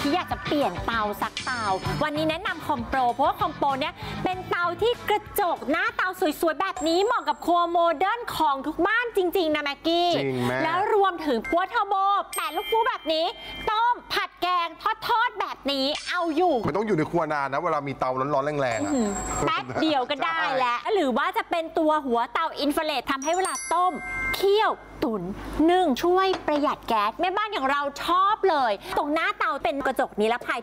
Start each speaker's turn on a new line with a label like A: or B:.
A: ที่อยากจะเปลี่ยนเตาสักเตาวันนี้แนะนำคอมโปรเพราะว่าคอมโปรเนี่ยเป็นเตาที่กระจกหน้าเตาสวยๆแบบนี้เหมาะกับครัวโมเดิร์นของทุกบ้านจริงๆนะแม็กกี้แล้วรวมถึงพัวเทอร์โบ8 ลูกฟูแบบนี้ต้มผัดแกงทอดแบบนี้เอาอยู่
B: ไม่ต้องอยู่ในครัวนานนะเวลามีเตาร้อนๆแรงๆ
A: แป๊บเดียวก็ได้แล้วหรือว่าจะเป็นตัวหัวเตาอินฟราเรดทำให้เวลาต้มเคี่ยวตุ๋นนึ่งช่วยประหยัดแก๊สแม่บ้านอย่างเราชอบเลยตรงหน้าเตาเป็นกระจกนิรภัย